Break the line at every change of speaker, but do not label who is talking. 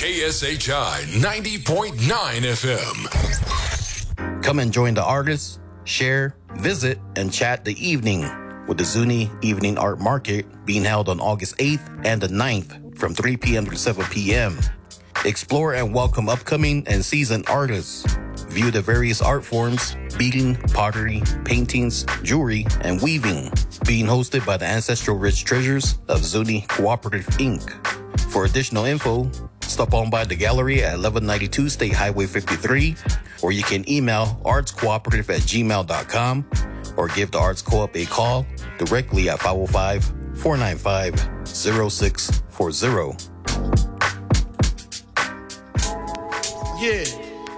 KSHI 90.9 FM.
Come and join the artists, share, visit, and chat the evening with the Zuni Evening Art Market being held on August 8th and the 9th from 3 p.m. to 7 p.m. Explore and welcome upcoming and seasoned artists. View the various art forms, beading, pottery, paintings, jewelry, and weaving, being hosted by the ancestral rich treasures of Zuni Cooperative, Inc. For additional info, stop on by the gallery at 1192 State Highway 53, or you can email artscooperative@gmail.com or give the Arts Co-op a call directly at 505-495-0640.
Yeah.